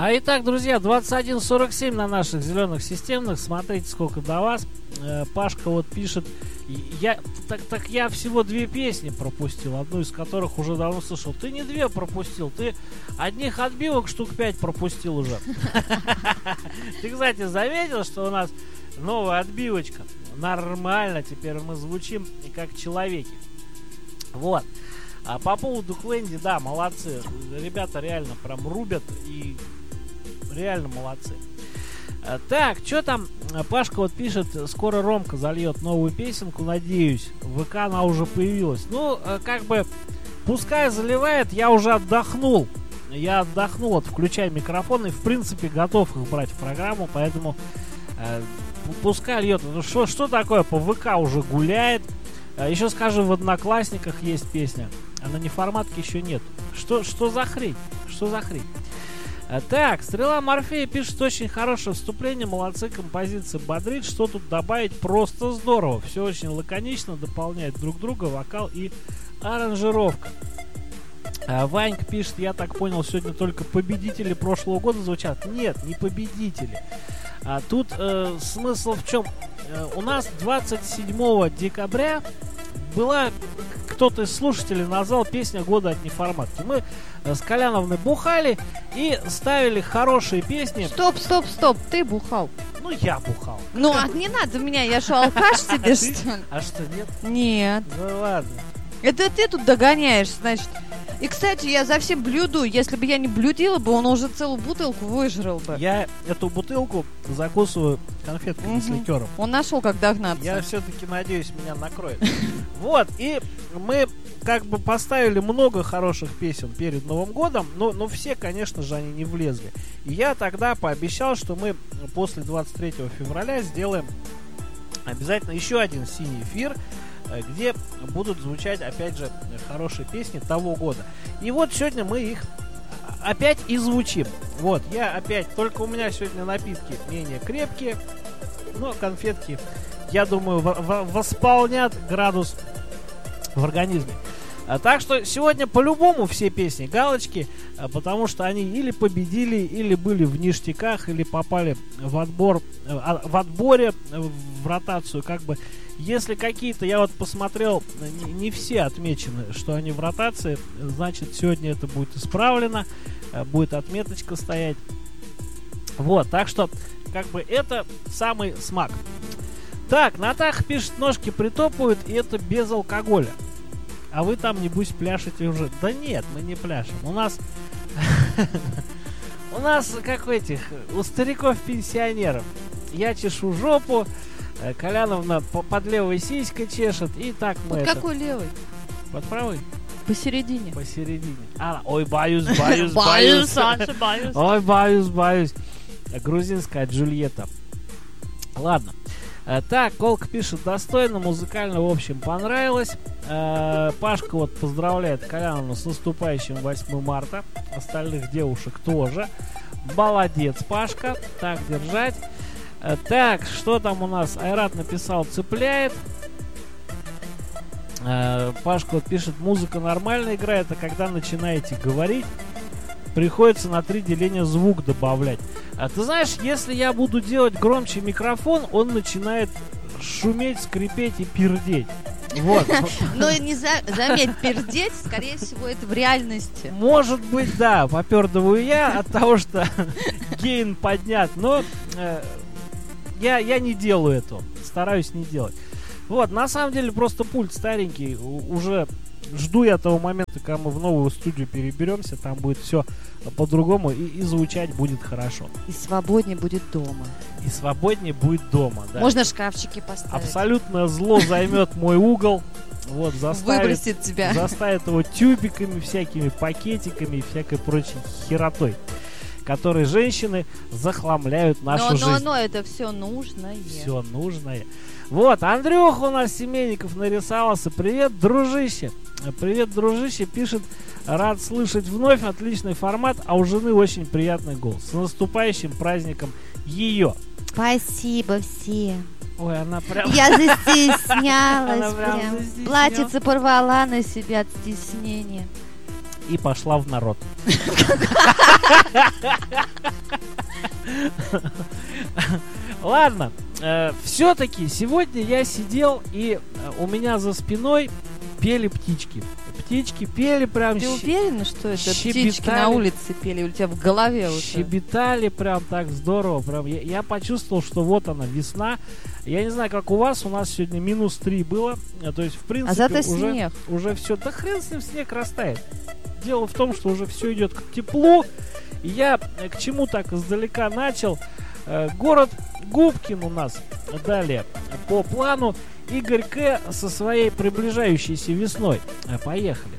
Итак, друзья, 21:47 на наших зеленых системных. Смотрите, сколько до вас. Пашка вот пишет. Я всего 2 песни пропустил, одну из которых уже давно слышал. Ты не 2 пропустил, ты одних отбивок штук 5 пропустил уже. Ты, кстати, заметил, что у нас новая отбивочка? Нормально, теперь мы звучим как человеки. Вот. А по поводу Квенди, да, молодцы. Ребята реально прям рубят и реально молодцы. Так, что там? Пашка вот пишет, скоро Ромка зальет новую песенку, надеюсь. В ВК она уже появилась. Ну, как бы, пускай заливает, я уже отдохнул. Я отдохнул от включая микрофон и, в принципе, готов их брать в программу, поэтому пускай льет. Ну, что такое? По ВК уже гуляет. Еще скажу, в Одноклассниках есть песня. А на неформатке еще нет. Что за хрень? Что за хрень? Так, Стрела Морфея пишет, очень хорошее вступление, молодцы, композиция бодрит, что тут добавить, просто здорово. Все очень лаконично, дополняет друг друга, вокал и аранжировка. Ванька пишет, я так понял, сегодня только победители прошлого года звучат. Нет, не победители. Тут смысл в чем? У нас 27 декабря была, кто-то из слушателей назвал песня года от неформатки. Мы с Коляновной бухали и ставили хорошие песни. Стоп, ты бухал. Ну, я бухал. Ну, не надо меня, я что, алкаш тебе, что ли? А что, нет? Нет. Ну, ладно. Это ты тут догоняешь, значит. И, кстати, я за всем блюду. Если бы я не блюдила бы, он уже целую бутылку выжрал бы. Я эту бутылку закусываю конфетками с ликером. Он нашел, как догнаться. Я все-таки надеюсь, меня накроет. Вот, и мы как бы поставили много хороших песен перед Новым годом, но все, конечно же, они не влезли. И я тогда пообещал, что мы после 23 февраля сделаем обязательно еще один синий эфир, где будут звучать, опять же, хорошие песни того года. И вот сегодня мы их опять и звучим. Вот, я опять, только у меня сегодня напитки менее крепкие, но конфетки, я думаю, восполнят градус в организме. Так что сегодня по-любому все песни галочки, потому что они или победили, или были в ништяках, или попали в отборе, в ротацию, как бы. Если какие-то, я вот посмотрел, не все отмечены, что они в ротации, значит, сегодня это будет исправлено, будет отметочка стоять. Вот, так что, как бы, это самый смак. Так, Натаха пишет, ножки притопывают, и это без алкоголя. А вы там, небось, пляшете уже. Да нет, мы не пляшем. У нас, как у стариков-пенсионеров. Я чешу жопу, Коляновна под левой сиськой чешет, и так мы под какой левой? Под правой? Посередине. Посередине. Ой, боюсь. Санчо, боюсь. Ой, боюсь. Грузинская Джульетта. Ладно. Так, Колка пишет, достойно, музыкально, в общем, понравилось. Пашка вот поздравляет Коляновну с наступающим 8 марта. Остальных девушек тоже. Молодец, Пашка. Так держать. Так, что там у нас? Айрат написал, цепляет. Пашка вот пишет, музыка нормально играет, а когда начинаете говорить, приходится на 3 деления звук добавлять. Ты знаешь, если я буду делать громче микрофон, он начинает шуметь, скрипеть и пердеть. Вот. Но не заметь, пердеть, скорее всего, это в реальности. Может быть, да, попердываю я от того, что гейн поднят, но я не делаю этого, стараюсь не делать. Вот, на самом деле, просто пульт старенький, уже жду я того момента, когда мы в новую студию переберемся, там будет все по-другому и звучать будет хорошо. И свободнее будет дома. И свободнее будет дома, да. Можно шкафчики поставить. Абсолютно зло займет мой угол. Вот, выбросит тебя. Заставит его тюбиками, всякими пакетиками и всякой прочей херотой, которые женщины захламляют нашу жизнь. Но это все нужное. Все нужное. Вот, Андрюха у нас Семенников нарисовался. Привет, дружище. Привет, дружище, пишет, рад слышать вновь, отличный формат, а у жены очень приятный голос. С наступающим праздником ее. Спасибо всем. Ой, она прям... Я застеснялась прям. Платьице порвала на себя от стеснения. И пошла в народ. Ладно, все-таки сегодня я сидел, и у меня за спиной пели птички. Птички пели прям... Ты уверена, что это щебетали. птички на улице пели? У тебя в голове уже? Щебетали прям так здорово. Прям я почувствовал, что вот она, весна. Я не знаю, как у вас сегодня -3 было. То есть, в принципе, А зато снег. Уже все. Да хрен с ним, снег растает. Дело в том, что уже все идет к теплу. И я к чему так издалека начал. Город Губкин у нас далее по плану. Игорь К. со своей приближающейся весной. Поехали.